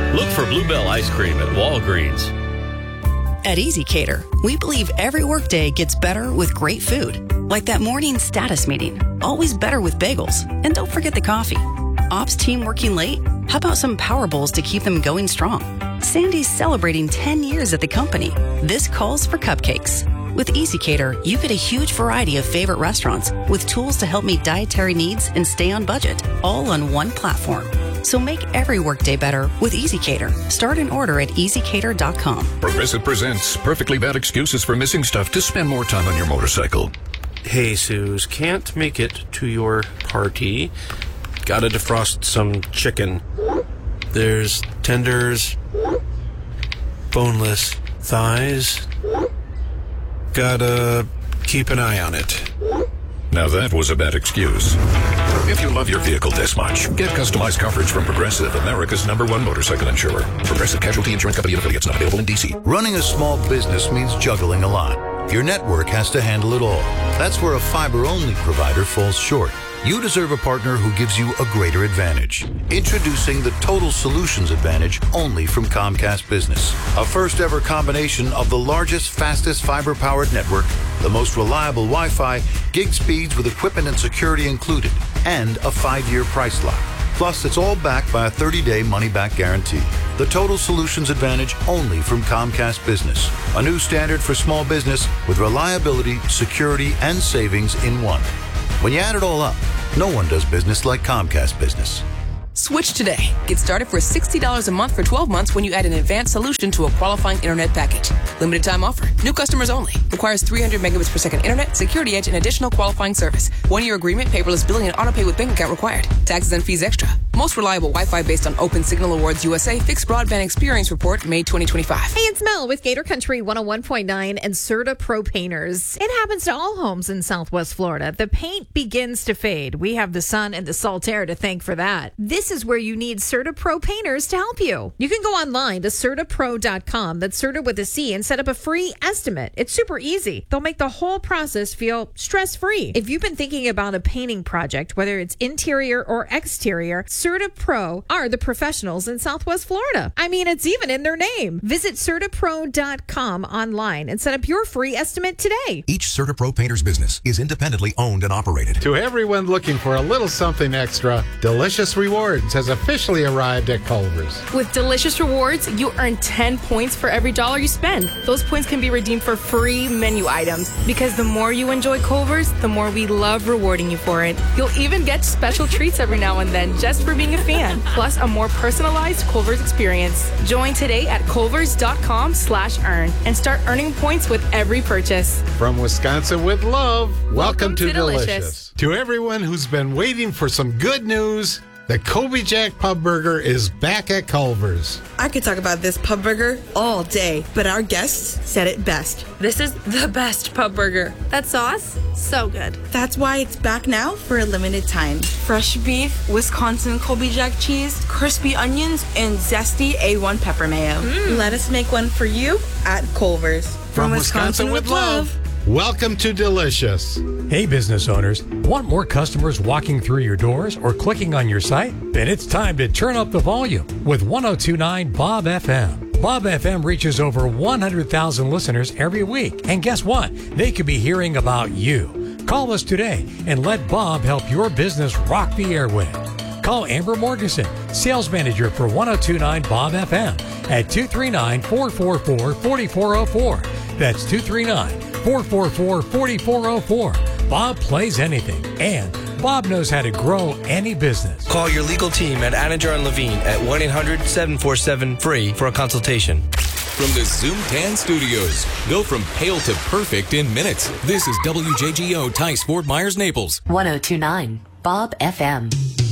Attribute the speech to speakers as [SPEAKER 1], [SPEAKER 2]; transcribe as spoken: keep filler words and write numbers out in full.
[SPEAKER 1] Look for Bluebell Ice Cream at Walgreens.
[SPEAKER 2] At Easy Cater, we believe every workday gets better with great food. Like that morning status meeting, always better with bagels. And don't forget the coffee. Ops team working late? How about some Power Bowls to keep them going strong? Sandy's celebrating ten years at the company. This calls for cupcakes. With Easy Cater, you get a huge variety of favorite restaurants with tools to help meet dietary needs and stay on budget, all on one platform. So make every workday better with Easy Cater. Start an order at easy cater dot com.
[SPEAKER 3] Progressive presents Perfectly Bad Excuses for Missing Stuff to Spend More Time on Your Motorcycle.
[SPEAKER 4] Hey, Suze, can't make it to your party. Gotta defrost some chicken. There's tenders, boneless thighs. Gotta keep an eye on it.
[SPEAKER 3] Now that was a bad excuse. If you love your vehicle this much, get customized coverage from Progressive, America's number one motorcycle insurer. Progressive Casualty Insurance Company and affiliates, not available in D C.
[SPEAKER 5] Running a small business means juggling a lot. Your network has to handle it all. That's where a fiber-only provider falls short. You deserve a partner who gives you a greater advantage. Introducing the Total Solutions Advantage only from Comcast Business. A first-ever combination of the largest, fastest fiber-powered network, the most reliable Wi-Fi, gig speeds with equipment and security included, and a five-year price lock. Plus, it's all backed by a thirty-day money-back guarantee. The Total Solutions Advantage only from Comcast Business. A new standard for small business with reliability, security, and savings in one. When you add it all up, no one does business like Comcast Business.
[SPEAKER 6] Switch today. Get started for sixty dollars a month for twelve months when you add an advanced solution to a qualifying internet package. Limited time offer. New customers only. Requires three hundred megabits per second internet, security edge, and additional qualifying service. One-year agreement, paperless billing, and autopay with bank account required. Taxes and fees extra. Most reliable Wi-Fi based on Open Signal Awards U S A Fixed Broadband Experience Report, May twenty twenty-five.
[SPEAKER 7] Hey, it's Mel with Gator Country one oh one point nine and Serta Pro Painters. It happens to all homes in Southwest Florida. The paint begins to fade. We have the sun and the salt air to thank for that. This is where you need Serta Pro Painters to help you. You can go online to serta pro dot com, that's Serta with a C, and set up a free estimate. It's super easy. They'll make the whole process feel stress-free. If you've been thinking about a painting project, whether it's interior or exterior, Serta Pro are the professionals in Southwest Florida. I mean, it's even in their name. Visit serta pro dot com online and set up your free estimate today.
[SPEAKER 8] Each Serta Pro Painters business is independently owned and operated.
[SPEAKER 9] To everyone looking for a little something extra, Delicious Rewards has officially arrived at Culver's.
[SPEAKER 10] With Delicious Rewards, you earn ten points for every dollar you spend. Those points can be redeemed for free menu items. Because the more you enjoy Culver's, the more we love rewarding you for it. You'll even get special treats every now and then just for being a fan. Plus a more personalized Culver's experience. Join today at culvers dot com slash earn and start earning points with every purchase.
[SPEAKER 9] From Wisconsin with love, welcome, welcome to, to Delicious.
[SPEAKER 10] Delicious.
[SPEAKER 9] To everyone who's been waiting for some good news, the Colby Jack Pub Burger is back at Culver's.
[SPEAKER 11] I could talk about this pub burger all day, but our guests said it best.
[SPEAKER 10] This is the best pub burger. That sauce, so good.
[SPEAKER 11] That's why it's back now for a limited time. Fresh beef, Wisconsin Colby Jack cheese, crispy onions, and zesty A one pepper mayo. Mm. Let us make one for you at Culver's.
[SPEAKER 9] From, From Wisconsin, Wisconsin with love. love. Welcome to Delicious.
[SPEAKER 12] Hey, business owners. Want more customers walking through your doors or clicking on your site? Then it's time to turn up the volume with one oh two point nine Bob F M. Bob F M reaches over one hundred thousand listeners every week. And guess what? They could be hearing about you. Call us today and let Bob help your business rock the airwaves. Call Amber Morganson, sales manager for one oh two point nine Bob F M at two three nine, four four four, four four zero four. That's two three nine, four four four, four four zero four. Bob plays anything, and Bob knows how to grow any business.
[SPEAKER 13] Call your legal team at Anninger and Levine at one eight hundred, seven four seven, free for a consultation.
[SPEAKER 14] From the Zoom ten studios, go from pale to perfect in minutes. This is W J G O Tice Fort Myers, Naples.
[SPEAKER 15] one oh two point nine Bob F M.